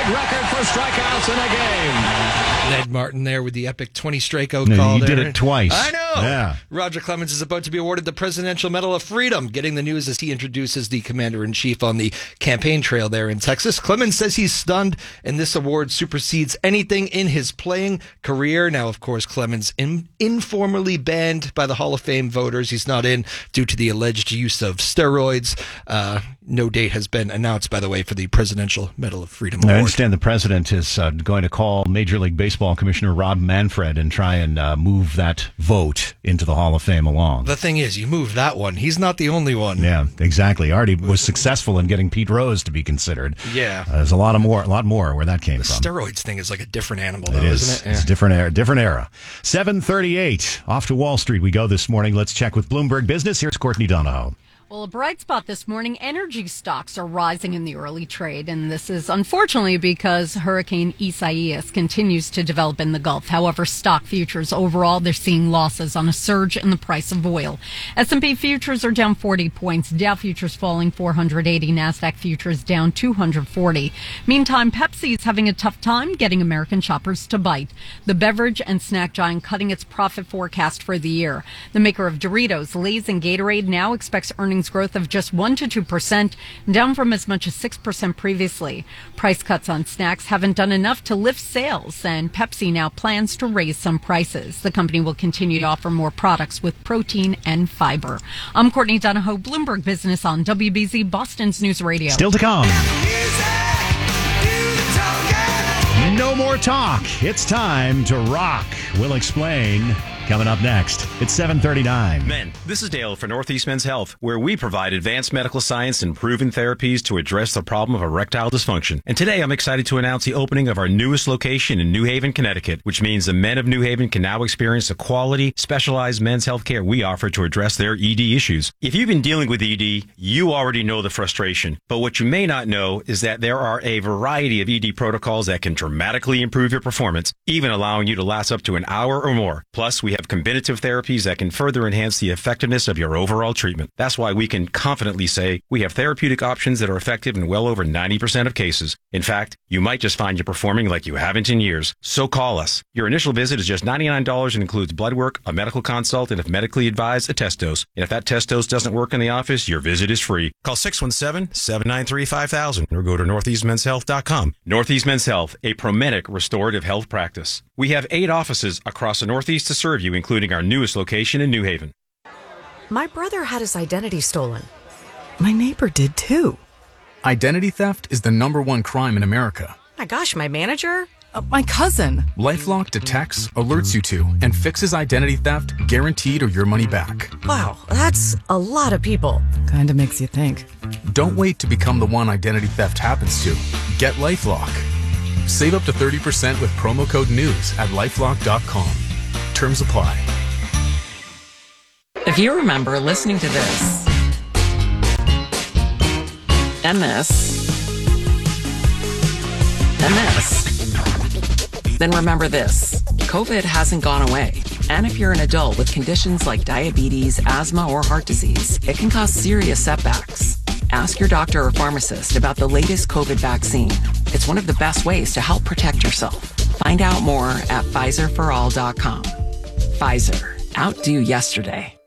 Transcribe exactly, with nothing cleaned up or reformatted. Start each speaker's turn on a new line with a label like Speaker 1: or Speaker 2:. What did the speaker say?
Speaker 1: league record for strikeouts in a game.
Speaker 2: Ned Martin there with the epic twenty strikeout
Speaker 3: No,
Speaker 2: call
Speaker 3: you
Speaker 2: there.
Speaker 3: did it twice.
Speaker 2: I know.
Speaker 3: Yeah.
Speaker 2: Roger Clemens is about to be awarded the Presidential Medal of Freedom, getting the news as he introduces the commander-in-chief on the campaign trail there in Texas. Clemens says he's stunned, and this award supersedes anything in his playing career. Now, of course, Clemens in, informally banned by the Hall of Fame voters. He's not in due to the alleged use of steroids. Uh, no date has been announced, by the way, for the Presidential Medal of Freedom Award.
Speaker 3: I understand the president is uh, going to call Major League Baseball Commissioner Rob Manfred and try and uh, move that vote into the Hall of Fame along.
Speaker 2: The thing is, you move that one. He's not the only one.
Speaker 3: Yeah, exactly. Already was successful in getting Pete Rose to be considered.
Speaker 2: Yeah.
Speaker 3: Uh, there's a lot of more, a lot more where that came
Speaker 2: The
Speaker 3: from.
Speaker 2: steroids thing is like a different animal, though,
Speaker 3: It is.
Speaker 2: isn't it?
Speaker 3: It's a different era. Different era. seven thirty-eight. Off to Wall Street we go this morning. Let's check with Bloomberg Business. Here's Courtney Donahoe.
Speaker 4: Well, a bright spot this morning, energy stocks are rising in the early trade, and this is unfortunately because Hurricane Isaias continues to develop in the Gulf. However, stock futures overall, they're seeing losses on a surge in the price of oil. S and P futures are down forty points, Dow futures falling four hundred eighty, NASDAQ futures down two hundred forty. Meantime, Pepsi is having a tough time getting American shoppers to bite. The beverage and snack giant cutting its profit forecast for the year. The maker of Doritos, Lay's, and Gatorade now expects earnings growth of just one to two percent, down from as much as six percent previously. Price cuts on snacks haven't done enough to lift sales, and Pepsi now plans to raise some prices. The company will continue to offer more products with protein and fiber. I'm Courtney Donahoe, Bloomberg Business on W B Z, Boston's News Radio.
Speaker 3: Still to come. No more talk. It's time to rock. We'll explain. Coming up next, it's seven thirty-nine.
Speaker 5: Men, this is Dale for Northeast Men's Health, where we provide advanced medical science and proven therapies to address the problem of erectile dysfunction. And today I'm excited to announce the opening of our newest location in New Haven, Connecticut, which means the men of New Haven can now experience the quality, specialized men's health care we offer to address their E D issues. If you've been dealing with E D, you already know the frustration. But what you may not know is that there are a variety of E D protocols that can dramatically improve your performance, even allowing you to last up to an hour or more. Plus, we have combinative therapies that can further enhance the effectiveness of your overall treatment. That's why we can confidently say we have therapeutic options that are effective in well over ninety percent of cases. In fact, you might just find you performing like you haven't in years. So call us. Your initial visit is just ninety-nine dollars and includes blood work, a medical consult, and if medically advised, a test dose. And if that test dose doesn't work in the office, your visit is free. Call six one seven, seven nine three, five thousand or go to northeast men's health dot com. Northeast Men's Health, a Promedic restorative health practice. We have eight offices across the Northeast to serve you, including our newest location in New Haven.
Speaker 6: My brother had his identity stolen. My neighbor did too.
Speaker 7: Identity theft is the number one crime in America.
Speaker 6: My gosh, my manager?
Speaker 4: Uh, my cousin.
Speaker 7: LifeLock detects, alerts you to, and fixes identity theft guaranteed or your money back.
Speaker 6: Wow, that's a lot of people. Kinda makes you think.
Speaker 7: Don't wait to become the one identity theft happens to. Get LifeLock. Save up to thirty percent with promo code NEWS at lifelock dot com. Terms apply.
Speaker 8: If you remember listening to this and this and this, then remember this. COVID hasn't gone away. And if you're an adult with conditions like diabetes, asthma, or heart disease, it can cause serious setbacks. Ask your doctor or pharmacist about the latest COVID vaccine. It's one of the best ways to help protect yourself. Find out more at Pfizer for all dot com. Pfizer. Outdo yesterday.